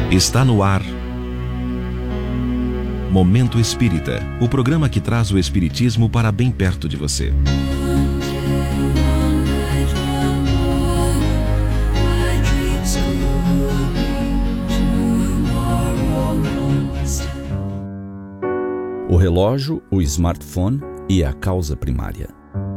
Está no ar Momento Espírita, o programa que traz o espiritismo para bem perto de você. O relógio, o smartphone e a causa primária.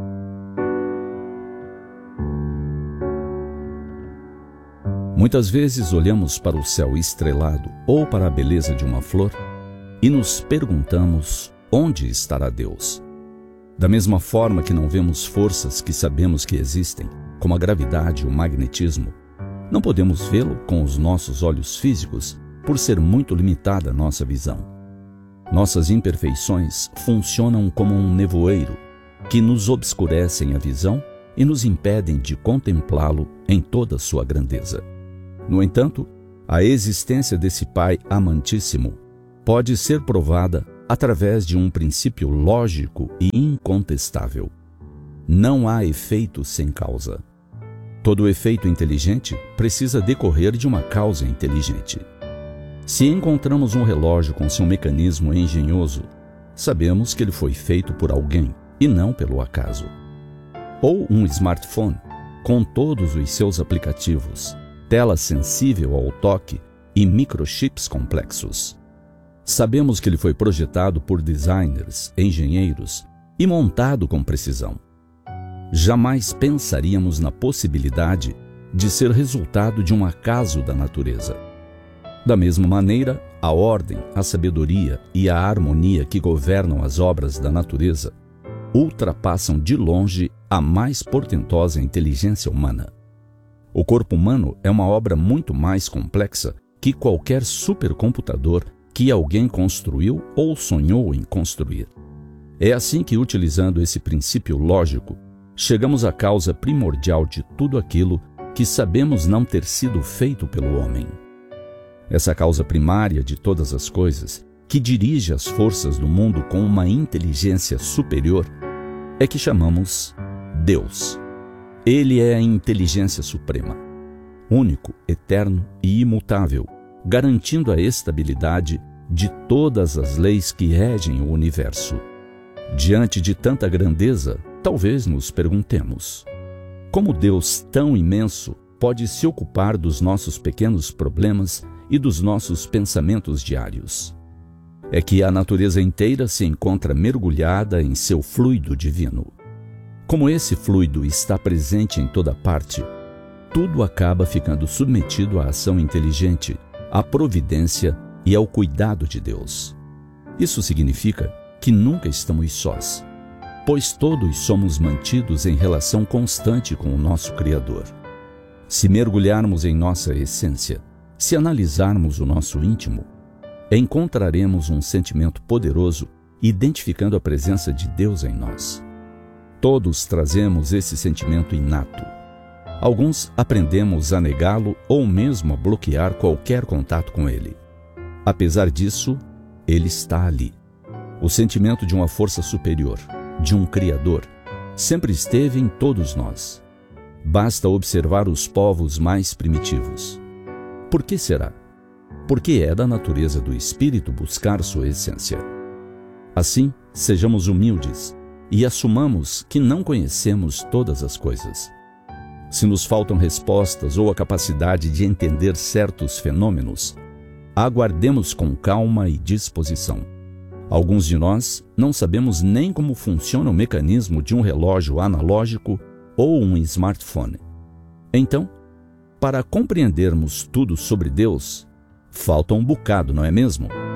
Muitas vezes olhamos para o céu estrelado ou para a beleza de uma flor e nos perguntamos onde estará Deus. Da mesma forma que não vemos forças que sabemos que existem, como a gravidade e o magnetismo, não podemos vê-lo com os nossos olhos físicos por ser muito limitada a nossa visão. Nossas imperfeições funcionam como um nevoeiro que nos obscurecem a visão e nos impedem de contemplá-lo em toda a sua grandeza. No entanto, a existência desse Pai amantíssimo pode ser provada através de um princípio lógico e incontestável. Não há efeito sem causa. Todo efeito inteligente precisa decorrer de uma causa inteligente. Se encontramos um relógio com seu mecanismo engenhoso, sabemos que ele foi feito por alguém e não pelo acaso. Ou um smartphone, com todos os seus aplicativos, tela sensível ao toque e microchips complexos. Sabemos que ele foi projetado por designers, engenheiros e montado com precisão. Jamais pensaríamos na possibilidade de ser resultado de um acaso da natureza. Da mesma maneira, a ordem, a sabedoria e a harmonia que governam as obras da natureza ultrapassam de longe a mais portentosa inteligência humana. O corpo humano é uma obra muito mais complexa que qualquer supercomputador que alguém construiu ou sonhou em construir. É assim que, utilizando esse princípio lógico, chegamos à causa primordial de tudo aquilo que sabemos não ter sido feito pelo homem. Essa causa primária de todas as coisas, que dirige as forças do mundo com uma inteligência superior, é que chamamos Deus. Ele é a inteligência suprema, único, eterno e imutável, garantindo a estabilidade de todas as leis que regem o universo. Diante de tanta grandeza, talvez nos perguntemos: como Deus tão imenso pode se ocupar dos nossos pequenos problemas e dos nossos pensamentos diários? É que a natureza inteira se encontra mergulhada em seu fluido divino. Como esse fluido está presente em toda parte, tudo acaba ficando submetido à ação inteligente, à providência e ao cuidado de Deus. Isso significa que nunca estamos sós, pois todos somos mantidos em relação constante com o nosso Criador. Se mergulharmos em nossa essência, se analisarmos o nosso íntimo, encontraremos um sentimento poderoso identificando a presença de Deus em nós. Todos trazemos esse sentimento inato. Alguns aprendemos a negá-lo ou mesmo a bloquear qualquer contato com ele. Apesar disso, ele está ali. O sentimento de uma força superior, de um Criador, sempre esteve em todos nós. Basta observar os povos mais primitivos. Por que será? Porque é da natureza do espírito buscar sua essência. Assim, sejamos humildes e assumamos que não conhecemos todas as coisas. Se nos faltam respostas ou a capacidade de entender certos fenômenos, aguardemos com calma e disposição. Alguns de nós não sabemos nem como funciona o mecanismo de um relógio analógico ou um smartphone. Então, para compreendermos tudo sobre Deus, falta um bocado, não é mesmo?